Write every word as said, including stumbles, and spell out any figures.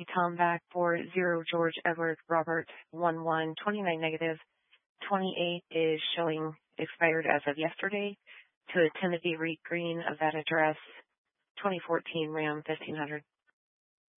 Tom back for zero George Edward Robert one one twenty-nine negative. twenty-eight is showing expired as of yesterday to attend the Reed Green of that address, twenty fourteen Ram fifteen hundred.